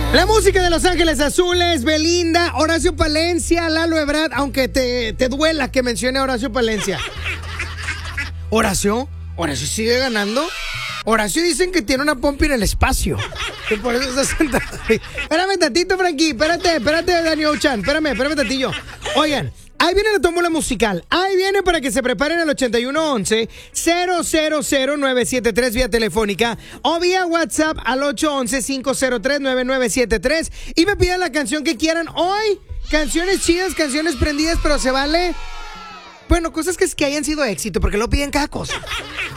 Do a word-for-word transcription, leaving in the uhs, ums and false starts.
La música de Los Ángeles Azules, Belinda, Horacio Palencia, Lalo Ebrard, aunque te, te duela que mencione a Horacio Palencia. ¿Horacio? ¿Horacio sigue ganando? Horacio dicen que tiene una pompa en el espacio. Que por eso está sentado ahí. Espérame tantito, Frankie. Espérate, espérate, Daniel Chan. Espérame, espérame tantillo. Oigan, ahí viene la tómbola musical. Ahí viene para que se preparen al ochenta y uno once, cero cero cero nueve siete tres vía telefónica o vía WhatsApp al ocho once, cinco cero tres, nueve nueve siete tres y me pidan la canción que quieran hoy. Canciones chidas, canciones prendidas, pero se vale... Bueno, cosas que, que hayan sido éxito, porque lo piden cada cosa.